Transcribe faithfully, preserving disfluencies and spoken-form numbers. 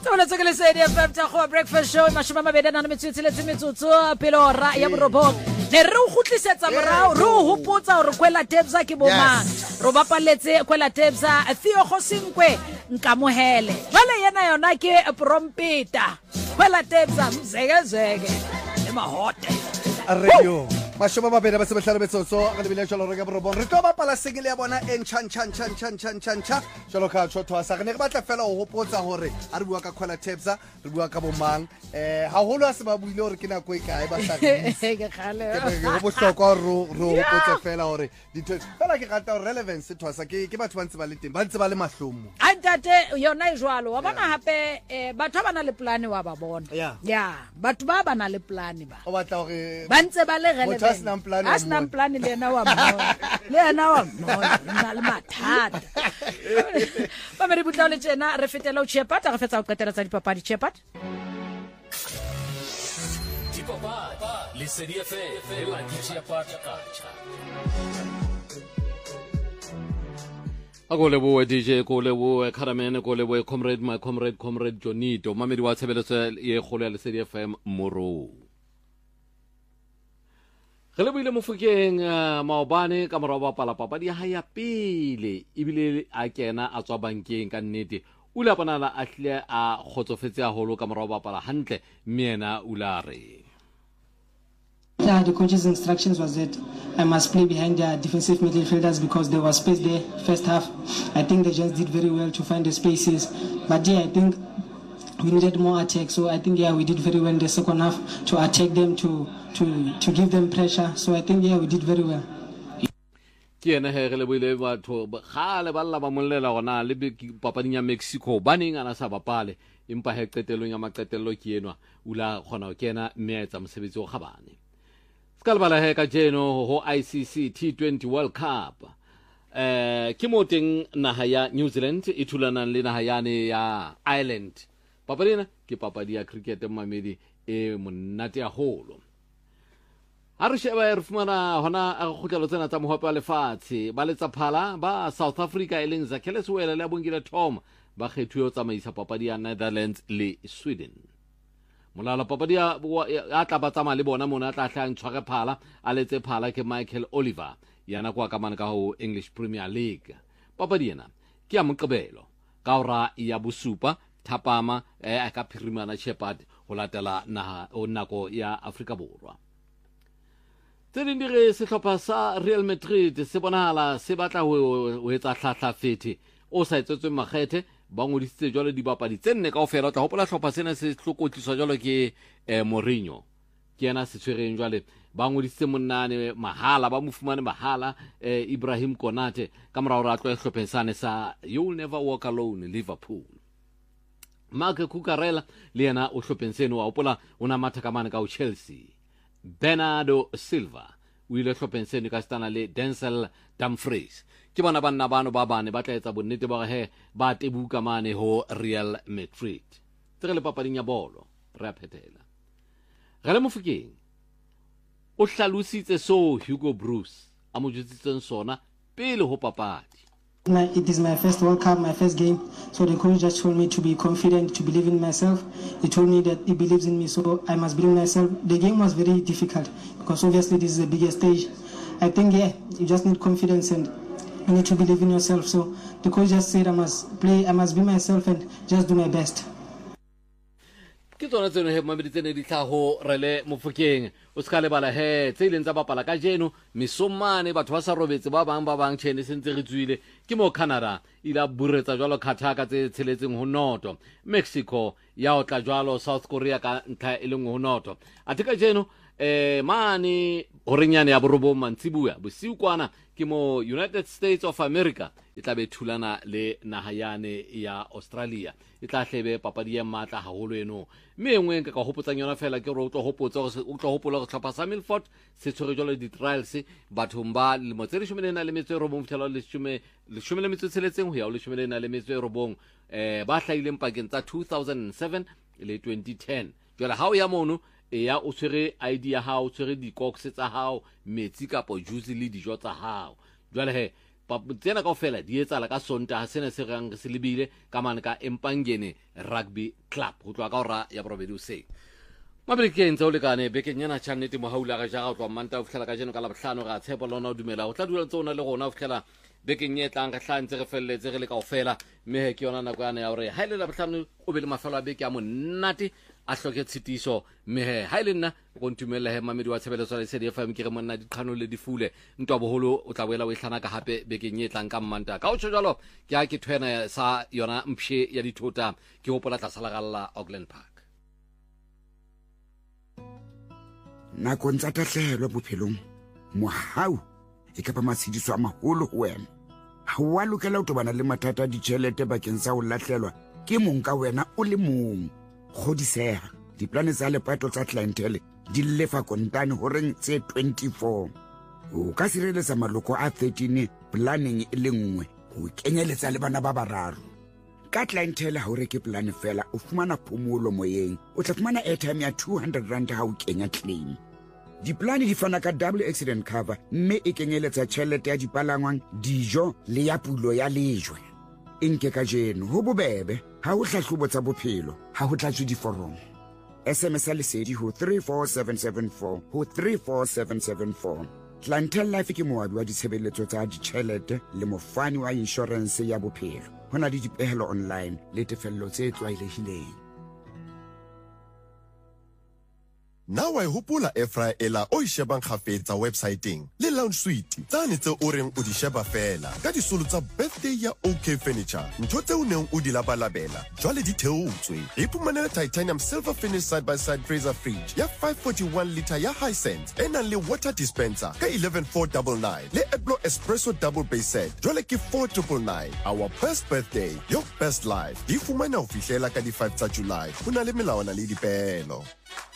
Sola se ke le sedi F M tsa go breakfast show mashoma mabedi na metsitse metsotso pelo ra ya borobong ne re o gutlisetsa morao re o hopotsa hore kwela Tebza ke bomang ro bapaletse kwela Tebza Theo Gosinkwe nkamohele vale yena yona ke prompeta kwela Tebza mzeke zeke emahote radio mashoma mabedi ba se behlale betsotso ga lebile jalo re ka borobong re tlo bapala sengile ya bona en chan chan chan chan chan chan chan jalo ka tshotho sa ne re batla fela o hopotsa hore a re bua ka kwela Tebza re bua ka bomang eh ha holo a se ba buile hore ke na ko e kae ba sa ke khale go bohlokwa ro ro hopotsa fela hore ditho fela ke rata relevance thosa ke ke batho ba ntse ba le teng ba ntse ba le mahlomo a ntate yona e jwalo wa bona hape batho ba na le plan wa ba bona ya batho ba ba na le plan ba o batla hore ba ntse ba le relevant asna plan le na wa mona le na wa mona na le mathata ba mere butla le tsena re fetela o Chepat re fetsa o qetela tsa dipapadi Chepat dipapadi le sedi F M la Chepat kacha Agolebo D J Golebo Karamene Golebo comrade my comrade comrade Jonito mamedi wa tshebeletso ye kgolo ya le sedi F M Moro Re le buile Mofokeng maobane ka morao ba pala papadi ya hae ya pele ebile a kena a tswa bankeng ka nnete o le apana a hle a khotsofetse a holo ka morao ba pala hantle miena ulare Yeah, the coach's instructions was that I must play behind their defensive midfielders because there was space there first half. I think they just did very well to find the spaces. But yeah, I think we needed more attack. So I think, yeah, we did very well in the second half to attack them, to to to give them pressure. So I think, yeah, we did very well. Ke ene he le buile batho ga le balla ba mollela gona le papading ya Mexico baneng ana sa bapale empa he qetelong ya maqetello ke enwa ula gona o kena metsa mosebetsi o gabane ska le bala he ka jeno ho I C C T twenty World Cup eh ke moteng naha ya New Zealand e thulana le naha yane ya Ireland papadina ke papadi ya cricket mamedi e monate ya holo a re sheba re fumana hona a kgutlelo tsena tsa mohope wa lefatshe ba letsa phala ba South Africa e leng Zakhele Sewela le Bongile Tom ba kgethuwe ho tsamaisa papadi ya Netherlands le Sweden molala papadi ya a tla ba tsama le bona mona a tla hlang tshware phala a letse phala ke Michael Oliver yana kwa kamana ka ho English Premier League papadi ena ke ya Moqebelo ka ora ya bosupa thapama e ka phirimana Chepat ho latela naha o nako ya Afrika Borwa Tse dire sehlopha sa Real Madrid se bonahala se batla ho etsa hlahla fete o sa etsetswe makgethe ba ngodisitse jwale dibapadi tse nne kaofela o tla hopola hlopha sena se hlokotliswa jwalo ke eh, Mourinho ke yena se tshwereng jwale ba ngodisitse monane mahala ba mo fumane mahala eh, Ibrahim Konate ka morao ra tlo hlopheng sane sa You'll Never Walk Alone Liverpool Marc Cucurella le yena o hlopheng seno wa hopola una matha ka mane ka o Chelsea Bernardo Silva o ile hlopheng seno ka stana le Denzel Dumfries ke bona banna bano ba bane ba tla etsa bonnete ba he ba tebuka mane ho Real Madrid tere le papading ya bolo re a phethela re le Mofokeng o hlalositse so Hugo Bruce a mo jutsitseng sona pele ho papadi My, it is my first World Cup, my first game. So the coach just told me to be confident, to believe in myself. He told me that he believes in me, so I must believe in myself. The game was very difficult because obviously this is the biggest stage. I think, yeah, you just need confidence and you need to believe in yourself. So the coach just said I must play, I must be myself and just do my best. Ke tsona tseno he mamedi tsene di tlhago rele Mofokeng o ska le bala he tse ileng tsa bapala ka jeno misomane batho ba sa robetse ba bang ba bang tshene sentse re tswile ke mo Canada ila buretsa jwalo khathaka tse tsheletseng ho noto Mexico ya o tla jwalo South Korea ka ntlha e leng ho noto athe ka jeno eh mane horenyane ya borobo mantsibuya bosiu kwana ke mo United States of America e tla be thulana le nahayane ya Australia e tla hlebe papadi ya matla haholo eno me engwe ka ka hopotsa yona fela ke ro tlo hopotsa o tlo hopola go tlhapa sa Milford se tshwere jalo di trials batho mba le motsedi shumele na le metso ro bong fthela le shume le shumele metso tseletseng ho ya le shumele na le metso ro bong eh ba hlaile mpakeng tsa two thousand seven le twenty ten jwale ha o ya mono e ya o tshwere I D ya hao o tshwere di cox tsa hao metsi kapo juice le dijo tsa hao jwale he tsena kaofela di etsala ka Sontaga sene se gang se lebile ka mane ka Empangeni Rugby Club go tloa ka ora ya borobedi hoseng mabele ke ntse o lekane beke nyana tshannete mo haula ga jaga go tloa manta o fitlhela ka jeno ka labotlhano ga tshepo lona o dumela o tla dula ntse o na le gona o fitlhela beke nyetlang ga tlhantse re felletse re le kaofela mme he ke yona nako yana ya gore ha ile labotlhano o be le mafelo a beke a monnate a hloke tshitiso mme he ha ile nna go ntumela he mamedi wa tshebeletso le S D F M ke re monna diqhano le difule ntwa boholo o tla boela o itlhana ka hape beke nyetlang ka mmanta ka o tsho jalo ke a ke thwena sa yona mpshe ya dithota ke hopola tla salagalla Auckland Park nako ntsa tahlelo bophelong mohau e ka ba matshidiso a maholo ho wena ha wa lokela ho tobana le mathata di tšhelete bakeng sa ho lahlelwa ke mong ka wena o le mong kgodiseha diplane tsa lepato tsa clientele di lefa kontane horeng tse twenty-four o ka sireletsa maloko a thirteen planning e le nngwe ho kenyeletsa le bana ba bararo ka clientele ha o reke plan fela o fumana phomolo moyeng o tla fumana airtime ya two hundred rand ha o kenya claim diplane di fana ka double accident cover mme e kenyeletsa tšhelete ya dipalangwang dijo le ya pulo ya lejwe enke ka jeno ho bobebe ha o hlahlobo tsa bophelo ha ho tlatswe diforomo S M S a lesedi ho three four seven seven four ho three four seven seven four Clientele Life ke moabi wa ditshebeletso tsa ditšhelete le mofani wa insurance ya bophelo hona le dipehelo online le tefello tse tlwaelehileng Now I hopola Efra ela o ishebang khafetsa websiteng le lounge suite tsane tse o reng o di sheba fela ka disolo tsa birthday ya OK Furniture ntho tse o neng o di labalabela jwale di theotswe re ipumanela titanium silver finish side by side freezer fridge ya five forty-one liter ya Hisense e nang le water dispenser ka eleven four ninety-nine le Eblo espresso double base set jwale ke four nine nine nine our best birthday your best life di fumana ho fihlela ka di five tsa July hona le melawana le dipelo